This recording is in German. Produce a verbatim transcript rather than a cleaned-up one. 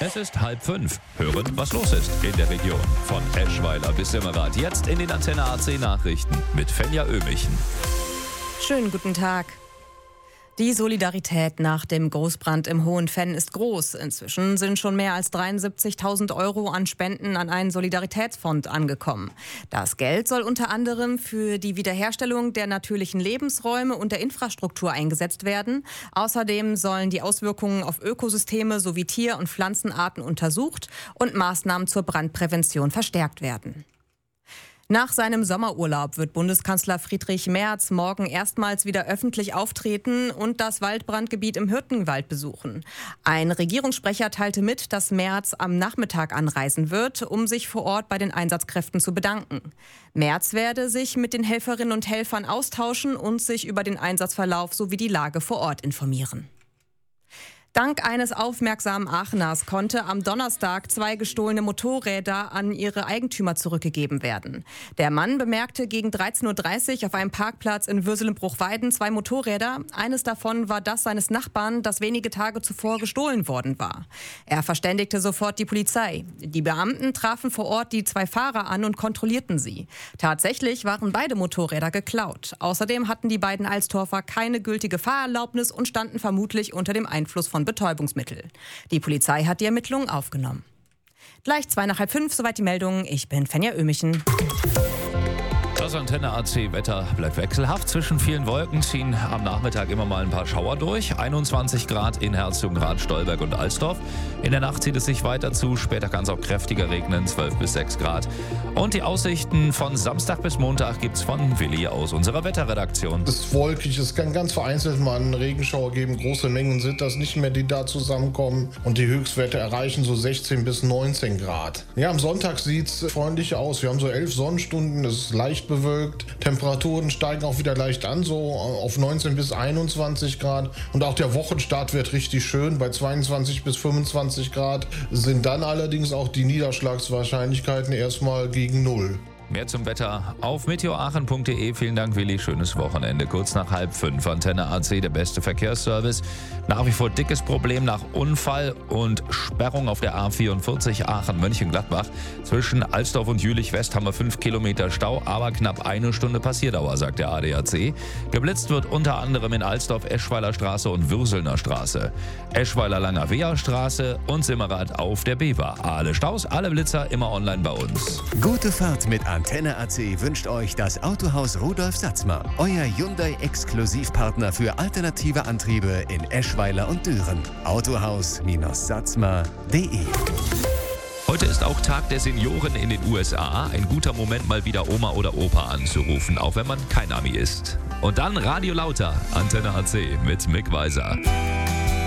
Es ist halb fünf. Hören, was los ist in der Region. Von Eschweiler bis Simmerath. Jetzt in den Antenne A C Nachrichten mit Fenja Ömichen. Schönen guten Tag. Die Solidarität nach dem Großbrand im Hohenfenn ist groß. Inzwischen sind schon mehr als dreiundsiebzigtausend Euro an Spenden an einen Solidaritätsfonds angekommen. Das Geld soll unter anderem für die Wiederherstellung der natürlichen Lebensräume und der Infrastruktur eingesetzt werden. Außerdem sollen die Auswirkungen auf Ökosysteme sowie Tier- und Pflanzenarten untersucht und Maßnahmen zur Brandprävention verstärkt werden. Nach seinem Sommerurlaub wird Bundeskanzler Friedrich Merz morgen erstmals wieder öffentlich auftreten und das Waldbrandgebiet im Hürtgenwald besuchen. Ein Regierungssprecher teilte mit, dass Merz am Nachmittag anreisen wird, um sich vor Ort bei den Einsatzkräften zu bedanken. Merz werde sich mit den Helferinnen und Helfern austauschen und sich über den Einsatzverlauf sowie die Lage vor Ort informieren. Dank eines aufmerksamen Aacheners konnte am Donnerstag zwei gestohlene Motorräder an ihre Eigentümer zurückgegeben werden. Der Mann bemerkte gegen dreizehn Uhr dreißig auf einem Parkplatz in Würselen-Bruchweiden zwei Motorräder. Eines davon war das seines Nachbarn, das wenige Tage zuvor gestohlen worden war. Er verständigte sofort die Polizei. Die Beamten trafen vor Ort die zwei Fahrer an und kontrollierten sie. Tatsächlich waren beide Motorräder geklaut. Außerdem hatten die beiden Alstorfer keine gültige Fahrerlaubnis und standen vermutlich unter dem Einfluss von Betäubungsmittel. Die Polizei hat die Ermittlungen aufgenommen. Gleich zwei nach halb fünf, soweit die Meldung. Ich bin Fenja Ömichen. Das Antenne A C Wetter bleibt wechselhaft. Zwischen vielen Wolken ziehen am Nachmittag immer mal ein paar Schauer durch. einundzwanzig Grad in Herzogenrath, Stolberg und Alsdorf. In der Nacht zieht es sich weiter zu. Später kann es auch kräftiger regnen, zwölf bis sechs Grad. Und die Aussichten von Samstag bis Montag gibt's von Willi aus unserer Wetterredaktion. Es ist wolkig, es kann ganz vereinzelt mal einen Regenschauer geben. Große Mengen sind das nicht mehr, die da zusammenkommen. Und die Höchstwerte erreichen so sechzehn bis neunzehn Grad. Ja, am Sonntag sieht's freundlicher aus. Wir haben so elf Sonnenstunden, es ist leicht bewölkt. Temperaturen steigen auch wieder leicht an, so auf neunzehn bis einundzwanzig Grad. Und auch der Wochenstart wird richtig schön. Bei zweiundzwanzig bis fünfundzwanzig Grad sind dann allerdings auch die Niederschlagswahrscheinlichkeiten erstmal gegen Null. Mehr zum Wetter auf meteoaachen punkt de. Vielen Dank, Willi. Schönes Wochenende. Kurz nach halb fünf. Antenne A C, der beste Verkehrsservice. Nach wie vor dickes Problem nach Unfall und Sperrung auf der A vierundvierzig Aachen-Mönchengladbach. Zwischen Alsdorf und Jülich-West haben wir fünf Kilometer Stau, aber knapp eine Stunde Passierdauer, sagt der A D A C. Geblitzt wird unter anderem in Alsdorf Eschweiler Straße und Würselner Straße. Eschweiler Langer-Weher Straße und Simmerath auf der Bever. Alle Staus, alle Blitzer immer online bei uns. Gute Fahrt mit Antenne A C wünscht euch das Autohaus Rudolf Satzmer, euer Hyundai-Exklusivpartner für alternative Antriebe in Eschweiler und Düren. Autohaus Satzmer punkt de. Heute ist auch Tag der Senioren in den U S A. Ein guter Moment, mal wieder Oma oder Opa anzurufen, auch wenn man kein Ami ist. Und dann Radio Lauter, Antenne A C mit Mick Weiser.